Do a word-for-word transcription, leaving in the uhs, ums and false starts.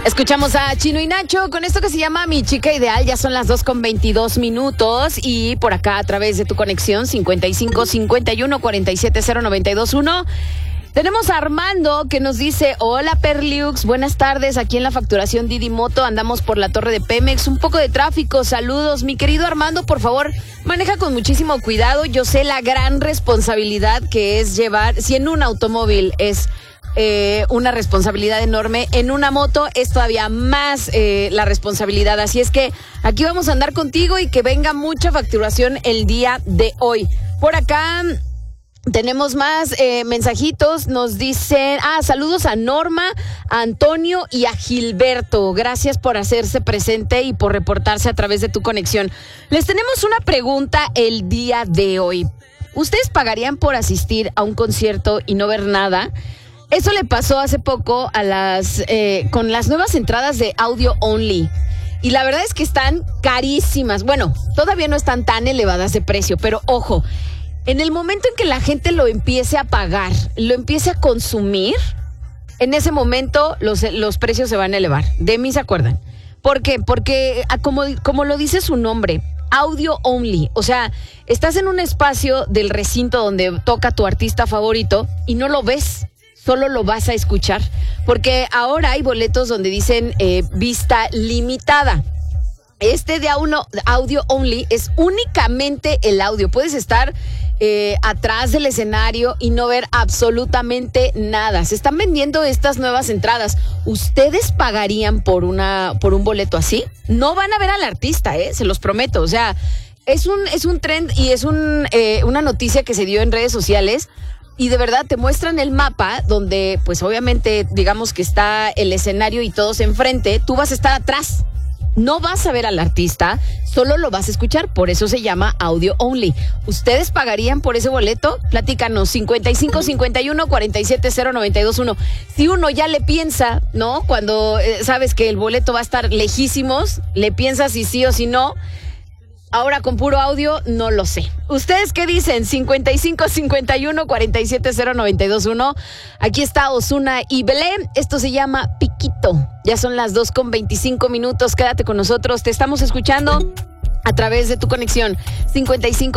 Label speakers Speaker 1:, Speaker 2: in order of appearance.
Speaker 1: Escuchamos a Chino y Nacho con esto que se llama Mi Chica Ideal. Ya son las dos con veintidós minutos y por acá a través de tu conexión cincuenta y cinco cincuenta y uno cuarenta y siete cero noventa y dos uno. Tenemos a Armando que nos dice: hola Perliux, buenas tardes, aquí en la facturación Didi Moto, andamos por la torre de Pemex, un poco de tráfico, saludos. Mi querido Armando, por favor, maneja con muchísimo cuidado. Yo sé la gran responsabilidad que es llevar, si en un automóvil es eh, una responsabilidad enorme, en una moto es todavía más eh, la responsabilidad. Así es que aquí vamos a andar contigo y que venga mucha facturación el día de hoy. Por acá tenemos más eh, mensajitos, nos dicen, ah, saludos a Norma, a Antonio y a Gilberto. Gracias por hacerse presente y por reportarse a través de tu conexión. Les tenemos una pregunta el día de hoy. ¿Ustedes pagarían por asistir a un concierto y no ver nada? Eso le pasó hace poco a las eh, con las nuevas entradas de Audio Only. Y la verdad es que están carísimas. Bueno, todavía no están tan elevadas de precio, pero ojo, en el momento en que la gente lo empiece a pagar, lo empiece a consumir, en ese momento los, los precios se van a elevar. De mí se acuerdan. ¿Por qué? Porque como, como lo dice su nombre, Audio Only. O sea, estás en un espacio del recinto donde toca tu artista favorito y no lo ves, solo lo vas a escuchar. Porque ahora hay boletos donde dicen eh, vista limitada. Este de Audio Only es únicamente el audio. Puedes estar eh, atrás del escenario y no ver absolutamente nada. Se están vendiendo estas nuevas entradas. ¿Ustedes pagarían por una por un boleto así? No van a ver al artista, eh, se los prometo. O sea, es un es un trend y es un eh, una noticia que se dio en redes sociales. Y de verdad te muestran el mapa donde, pues obviamente, digamos que está el escenario y todos enfrente. Tú vas a estar atrás. No vas a ver al artista, solo lo vas a escuchar, por eso se llama Audio Only. ¿Ustedes pagarían por ese boleto? Platícanos, cincuenta y cinco cincuenta y uno cuarenta y siete cero noventa y dos uno. Si uno ya le piensa, ¿no? Cuando eh, sabes que el boleto va a estar lejísimos, le piensas si sí o si no. Ahora con puro audio, no lo sé. ¿Ustedes qué dicen? cincuenta y cinco cincuenta y uno cuarenta y siete cero noventa y dos uno. Aquí está Ozuna y Belén. Esto se llama Piquito. Ya son las dos con veinticinco minutos. Quédate con nosotros. Te estamos escuchando a través de tu conexión cincuenta y cinco